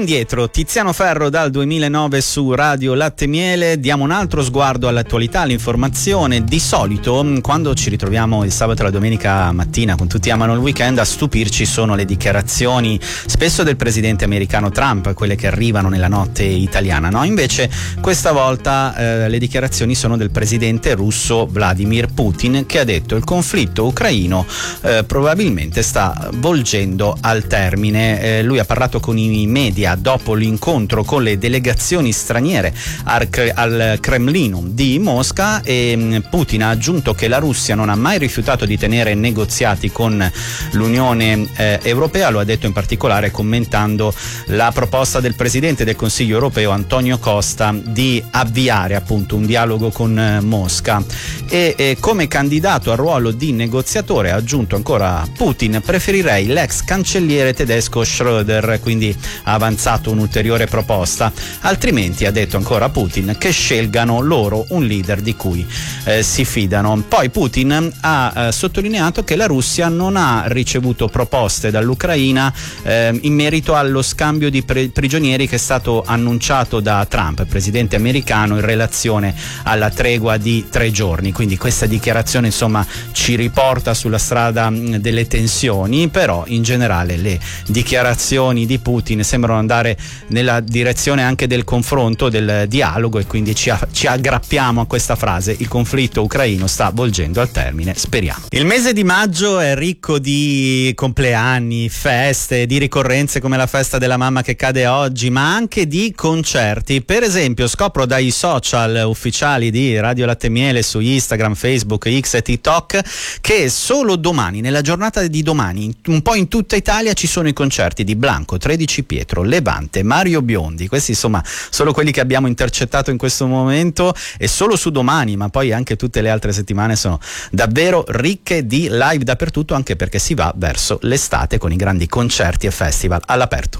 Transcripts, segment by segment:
indietro, Tiziano Ferro dal 2009 su Radio Latte Miele. Diamo un altro sguardo all'attualità, all'informazione. Di solito quando ci ritroviamo il sabato e la domenica mattina, con tutti amano il weekend, a stupirci sono le dichiarazioni spesso del presidente americano Trump, quelle che arrivano nella notte italiana, no? Invece questa volta le dichiarazioni sono del presidente russo Vladimir Putin, che ha detto il conflitto ucraino probabilmente sta volgendo al termine. Lui ha parlato con i media dopo l'incontro con le delegazioni straniere al Cremlino di Mosca, e Putin ha aggiunto che la Russia non ha mai rifiutato di tenere negoziati con l'Unione Europea. Lo ha detto in particolare commentando la proposta del presidente del Consiglio Europeo Antonio Costa di avviare appunto un dialogo con Mosca, e come candidato al ruolo di negoziatore ha aggiunto ancora Putin: preferirei l'ex cancelliere tedesco Schröder, quindi ha avanzato un'ulteriore proposta, altrimenti, ha detto ancora Putin, che scelgano loro un leader di cui si fidano. Poi Putin ha sottolineato che la Russia non ha ricevuto proposte dall'Ucraina in merito allo scambio di prigionieri che è stato annunciato da Trump, presidente americano, in relazione alla tregua di 3 giorni. Quindi questa dichiarazione insomma ci riporta sulla strada delle tensioni, però in generale le dichiarazioni di Putin sembrano andare nella direzione anche del confronto, del dialogo, e quindi ci aggrappiamo a questa frase: il conflitto ucraino sta volgendo al termine, speriamo. Il mese di maggio è ricco di compleanni, feste, di ricorrenze come la festa della mamma che cade oggi, ma anche di concerti. Per esempio scopro dai social ufficiali di Radio Latte Miele su Instagram, Facebook, X e TikTok che solo domani, nella giornata di domani, un po' in tutta Italia ci sono i concerti di Blanco, 13 Pietro, Levante, Mario Biondi. Questi insomma solo quelli che abbiamo intercettato in questo momento, e solo su domani, ma poi anche tutte le altre settimane sono davvero ricche di live dappertutto, anche perché si va verso l'estate con i grandi concerti e festival all'aperto.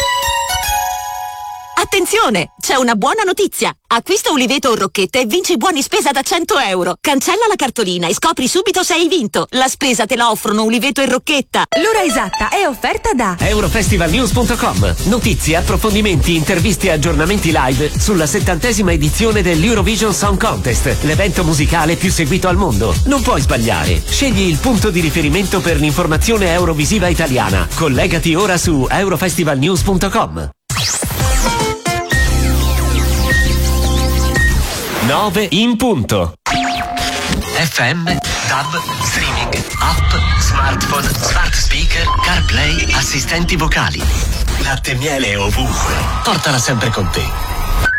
Attenzione! C'è una buona notizia! Acquista Uliveto o Rocchetta e vinci buoni spesa da 100 euro. Cancella la cartolina e scopri subito se hai vinto. La spesa te la offrono Uliveto e Rocchetta. L'ora esatta è offerta da Eurofestivalnews.com. Notizie, approfondimenti, interviste e aggiornamenti live sulla 70ª edizione dell'Eurovision Song Contest, l'evento musicale più seguito al mondo. Non puoi sbagliare. Scegli il punto di riferimento per l'informazione eurovisiva italiana. Collegati ora su Eurofestivalnews.com. 9 in punto. FM, DAB, streaming, app, smartphone, smart speaker, CarPlay, assistenti vocali. Latte Miele ovunque. Portala sempre con te.